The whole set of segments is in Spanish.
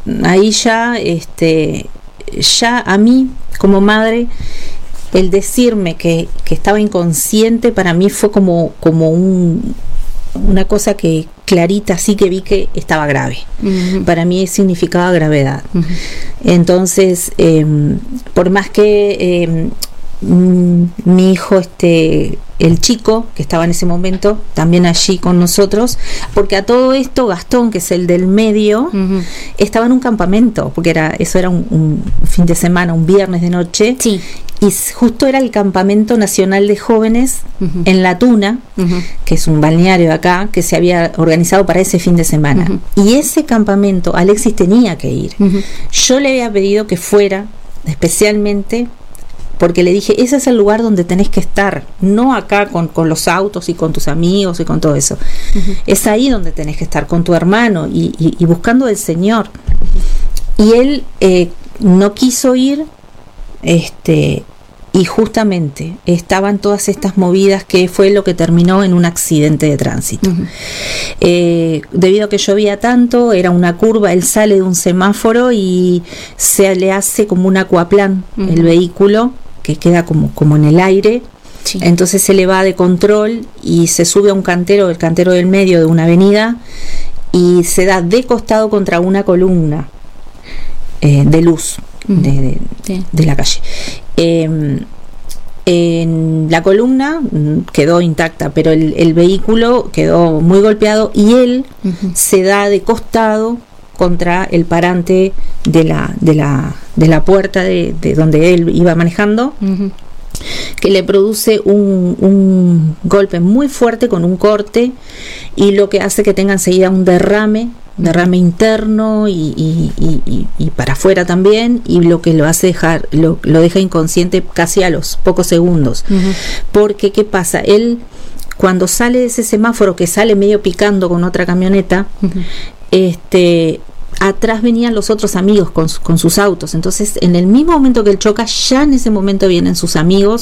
ahí ya a mí como madre, el decirme que estaba inconsciente para mí fue como una cosa que clarita, así que vi que estaba grave. Uh-huh. Para mí significaba gravedad. Uh-huh. Entonces, por más que mi hijo, el chico que estaba en ese momento también allí con nosotros, porque a todo esto Gastón, que es el del medio, uh-huh, estaba en un campamento, porque eso era un fin de semana, un viernes de noche, sí, y justo era el campamento nacional de jóvenes, uh-huh, en La Tuna, uh-huh, que es un balneario de acá, que se había organizado para ese fin de semana, uh-huh, y ese campamento Alexis tenía que ir. Uh-huh. Yo le había pedido que fuera especialmente porque le dije, ese es el lugar donde tenés que estar, no acá con los autos y con tus amigos y con todo eso. Uh-huh. Es ahí donde tenés que estar, con tu hermano y buscando al Señor. Uh-huh. Y él no quiso ir, y justamente estaban todas estas movidas que fue lo que terminó en un accidente de tránsito. Uh-huh. Debido a que llovía tanto, era una curva, él sale de un semáforo y se le hace como un aquaplán, uh-huh, el vehículo, que queda como en el aire. Sí. Entonces se le va de control y se sube a un cantero, el cantero del medio de una avenida, y se da de costado contra una columna de luz, uh-huh, de la calle. En la columna quedó intacta, pero el vehículo quedó muy golpeado y él, uh-huh, se da de costado contra el parante de la puerta de donde él iba manejando, uh-huh, que le produce un golpe muy fuerte con un corte, y lo que hace que tenga enseguida un derrame interno y para afuera también, y lo que lo hace lo deja inconsciente casi a los pocos segundos. Uh-huh. Porque ¿qué pasa? Él, cuando sale de ese semáforo, que sale medio picando con otra camioneta, uh-huh, atrás venían los otros amigos con sus autos. Entonces, en el mismo momento que él choca, ya en ese momento vienen sus amigos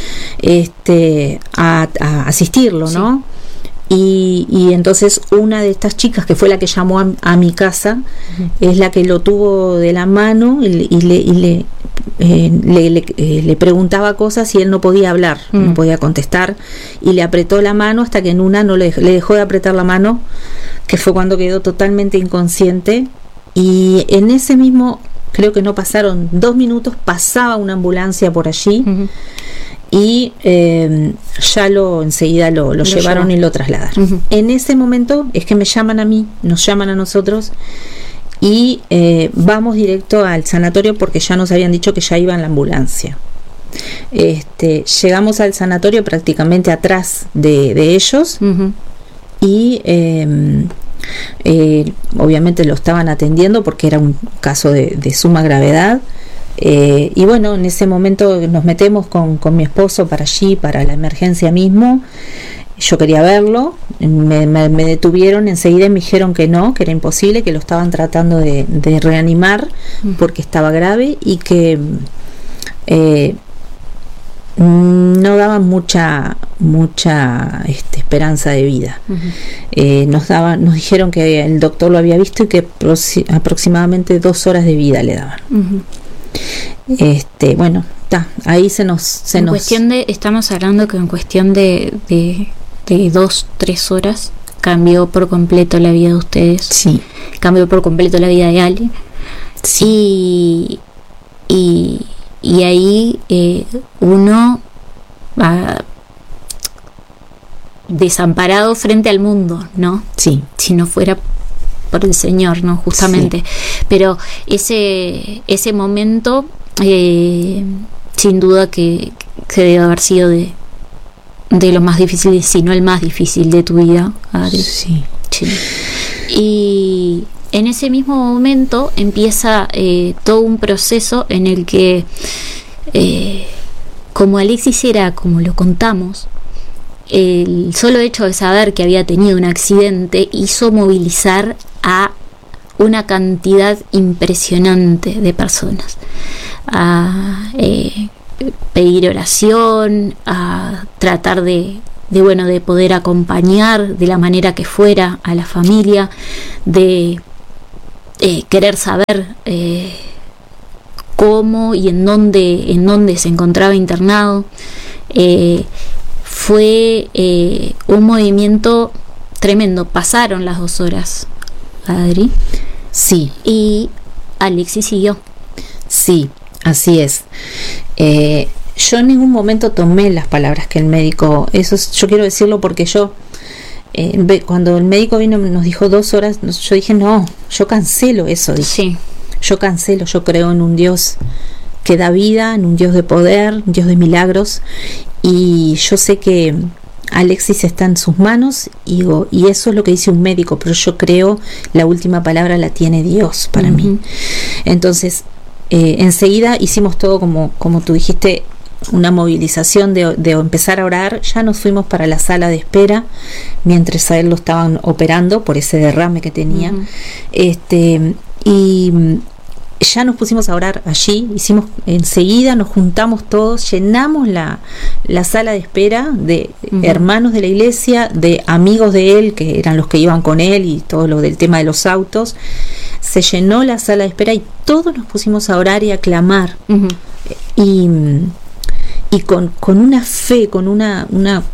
a asistirlo, ¿no? Sí. Y entonces una de estas chicas, que fue la que llamó a mi casa, uh-huh, es la que lo tuvo de la mano y le preguntaba cosas y él no podía hablar, uh-huh, no podía contestar, y le apretó la mano hasta que en una no le dejó de apretar la mano, que fue cuando quedó totalmente inconsciente. Y en ese mismo, creo que no pasaron 2 minutos, pasaba una ambulancia por allí, uh-huh, y ya enseguida lo llevaron y lo trasladaron. Uh-huh. En ese momento es que me llaman a mí, nos llaman a nosotros, y vamos directo al sanatorio, porque ya nos habían dicho que ya iba en la ambulancia. Llegamos al sanatorio prácticamente atrás de ellos, uh-huh, y obviamente lo estaban atendiendo porque era un caso de suma gravedad. Y bueno, en ese momento nos metemos con mi esposo para allí, para la emergencia mismo. Yo quería verlo, me detuvieron enseguida y me dijeron que no, que era imposible, que lo estaban tratando de reanimar porque estaba grave, y que no daban mucha esperanza de vida. Uh-huh. Nos dijeron que el doctor lo había visto y que aproximadamente 2 horas de vida le daban. Uh-huh. Bueno, ahí se nos cuestión de, estamos hablando que en cuestión de 2-3 horas cambió por completo la vida de ustedes. Sí. Cambió por completo la vida de Ali. Sí. Y ahí uno va desamparado frente al mundo, ¿no? Sí. Si no fuera por el Señor, ¿no? Justamente. Sí. Pero ese momento, sin duda que debe haber sido de los más difíciles, si no el más difícil de tu vida, Adri. Sí. Sí. Y en ese mismo momento empieza todo un proceso en el que, como Alexis era, como lo contamos, el solo hecho de saber que había tenido un accidente hizo movilizar a una cantidad impresionante de personas, a pedir oración, a tratar de poder acompañar de la manera que fuera a la familia, de querer saber cómo y en dónde se encontraba internado. Fue un movimiento tremendo. Pasaron las 2 horas, Adri. Sí. Y Alexis siguió. Sí, así es. Yo en ningún momento tomé las palabras que el médico, yo quiero decirlo porque yo, cuando el médico vino nos dijo 2 horas, yo dije no, yo cancelo eso, dije. Sí. Yo cancelo, yo creo en un Dios que da vida, en un Dios de poder, un Dios de milagros, y yo sé que Alexis está en sus manos y eso es lo que dice un médico, pero yo creo la última palabra la tiene Dios para mí. Entonces enseguida hicimos todo como tú dijiste, una movilización de empezar a orar. Ya nos fuimos para la sala de espera mientras a él lo estaban operando por ese derrame que tenía. Y ya nos pusimos a orar allí, enseguida nos juntamos todos, llenamos la sala de espera de hermanos de la iglesia, de amigos de él, que eran los que iban con él y todo lo del tema de los autos. Se llenó la sala de espera y todos nos pusimos a orar y a clamar. Y con una fe, con una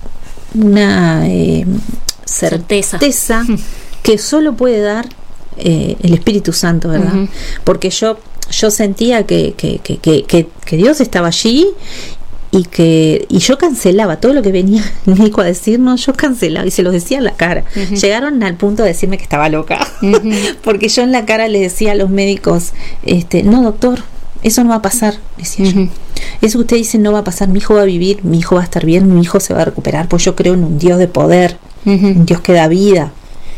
certeza que solo puede dar el Espíritu Santo, ¿verdad? Porque yo sentía que Dios estaba allí y yo cancelaba todo lo que venía el médico a decirnos, yo cancelaba y se los decía en la cara. Llegaron al punto de decirme que estaba loca, porque yo en la cara les decía a los médicos, no doctor, eso no va a pasar, decía yo. Eso que usted dice no va a pasar, mi hijo va a vivir, mi hijo va a estar bien, mi hijo se va a recuperar, pues yo creo en un Dios de poder, un Dios que da vida.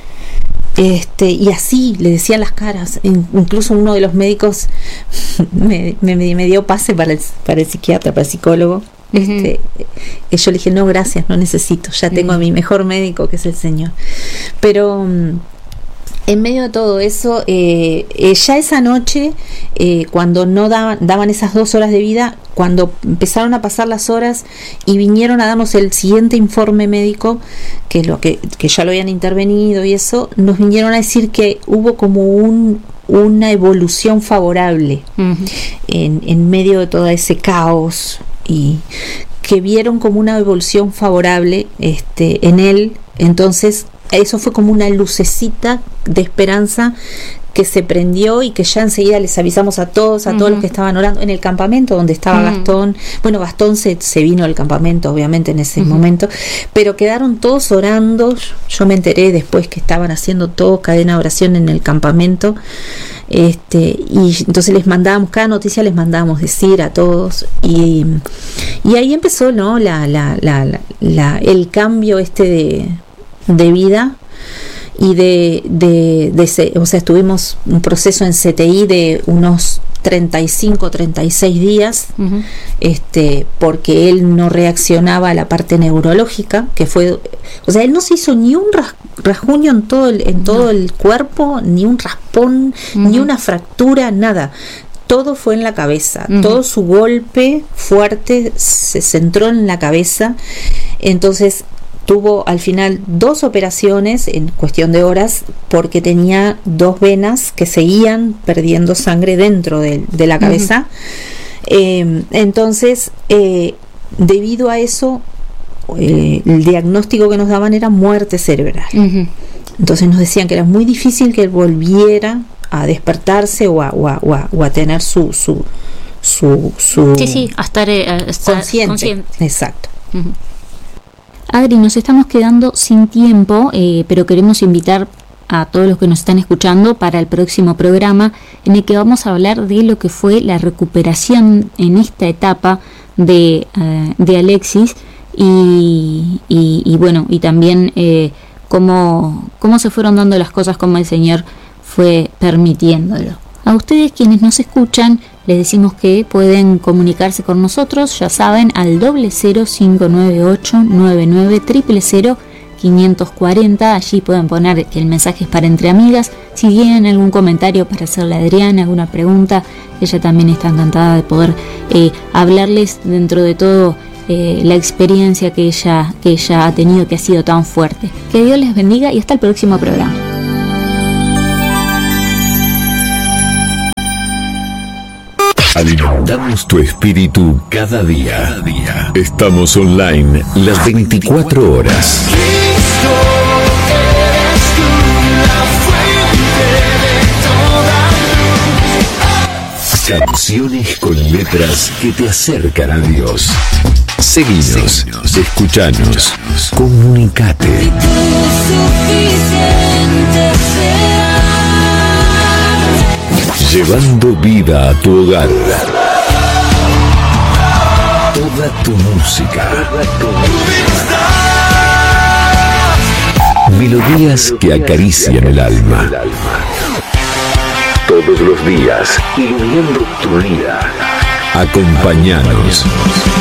Y así le decían las caras. Incluso uno de los médicos me dio pase para el psiquiatra, para el psicólogo. Yo le dije no, gracias, no necesito, ya tengo a mi mejor médico, que es el Señor. Pero en medio de todo eso, ya esa noche, cuando no daban esas 2 horas de vida, cuando empezaron a pasar las horas y vinieron a darnos el siguiente informe médico, que ya lo habían intervenido y eso, nos vinieron a decir que hubo como una evolución favorable en medio de todo ese caos, y que vieron como una evolución favorable en él. Entonces eso fue como una lucecita de esperanza que se prendió y que ya enseguida les avisamos a todos los que estaban orando en el campamento donde estaba Gastón. Bueno, Gastón se vino del campamento obviamente en ese momento, pero quedaron todos orando. Yo me enteré después que estaban haciendo todo cadena de oración en el campamento, y entonces les mandábamos, cada noticia les mandábamos decir a todos, y ahí empezó, ¿no? El cambio de vida. Y o sea, estuvimos un proceso en CTI de unos 35-36 días, porque él no reaccionaba a la parte neurológica, que fue, o sea, él no se hizo ni un rasguño en todo el cuerpo, ni un raspón, ni una fractura, nada. Todo fue en la cabeza, todo su golpe fuerte se centró en la cabeza. Entonces tuvo al final 2 operaciones en cuestión de horas, porque tenía 2 venas que seguían perdiendo sangre dentro de la cabeza. Entonces, debido a eso, el diagnóstico que nos daban era muerte cerebral. Entonces nos decían que era muy difícil que él volviera a despertarse o a tener su a estar consciente. Exacto. Adri, nos estamos quedando sin tiempo, pero queremos invitar a todos los que nos están escuchando para el próximo programa, en el que vamos a hablar de lo que fue la recuperación en esta etapa de Alexis, y bueno, y también cómo se fueron dando las cosas, cómo el Señor fue permitiéndolo. A ustedes quienes nos escuchan, les decimos que pueden comunicarse con nosotros, ya saben, al 0059899000540. Allí pueden poner que el mensaje es para Entre Amigas. Si tienen algún comentario para hacerle a Adriana, alguna pregunta, ella también está encantada de poder hablarles dentro de todo la experiencia que ella ha tenido, que ha sido tan fuerte. Que Dios les bendiga y hasta el próximo programa. Alimentamos tu espíritu cada día. Estamos online las 24 horas. Canciones con letras que te acercan a Dios. Seguinos, escuchanos, comunicate. Llevando vida a tu hogar. Toda tu música. Melodías que acarician el alma. Todos los días, iluminando tu vida. Acompáñanos.